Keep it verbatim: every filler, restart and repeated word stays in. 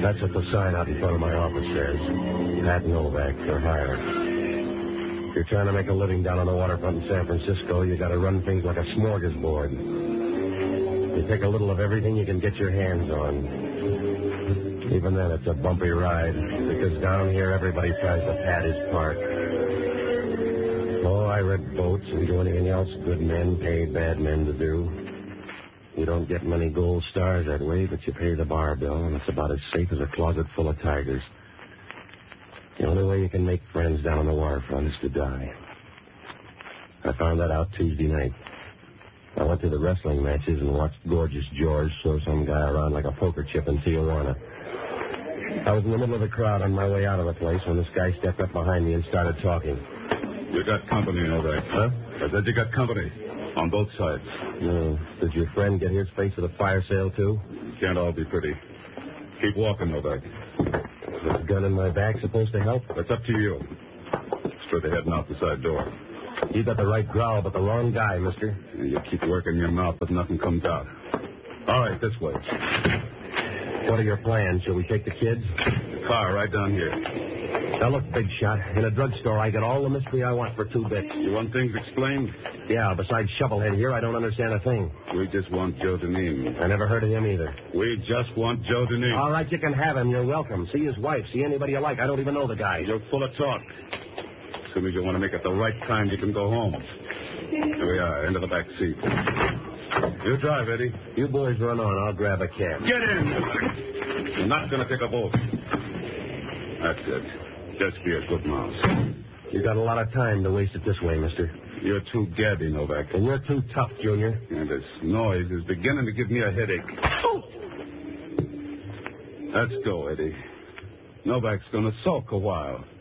That's what the sign out in front of my office says. Pat Novak for hire. If you're trying to make a living down on the waterfront in San Francisco, you got to run things like a smorgasbord. You take a little of everything you can get your hands on. Even then, it's a bumpy ride, because down here, everybody tries to pad his part. Oh, I rent boats and do anything else good men pay bad men to do. You don't get many gold stars that way, but you pay the bar bill, and it's about as safe as a closet full of tigers. The only way you can make friends down on the waterfront is to die. I found that out Tuesday night. I went to the wrestling matches and watched Gorgeous George throw some guy around like a poker chip in Tijuana. I was in the middle of the crowd on my way out of the place when this guy stepped up behind me and started talking. You got company, Novak. Huh? I said you got company. On both sides. No. Did your friend get his face at a fire sale, too? Can't all be pretty. Keep walking, Novak. Is this gun in my back supposed to help? That's up to you. Straight ahead and out the side door. You got the right growl, but the wrong guy, mister. You keep working your mouth, but nothing comes out. All right, this way. What are your plans? Shall we take the kids? The car right down here. Now, look, Big Shot. In a drugstore, I get all the mystery I want for two bits. You want things explained? Yeah, besides Shovelhead here, I don't understand a thing. We just want Joe Deneen. I never heard of him either. We just want Joe Deneen. All right, you can have him. You're welcome. See his wife. See anybody you like. I don't even know the guy. You're full of talk. As soon as you want to make it the right time, you can go home. Here we are, into the back seat. You drive, Eddie. You boys run on. I'll grab a cab. Get in! You're not going to take a boat. That's it. Just be a good mouse. You got a lot of time to waste it this way, mister. You're too gabby, Novak. And you're too tough, Junior. And this noise is beginning to give me a headache. Let's go, Eddie. Novak's going to sulk a while.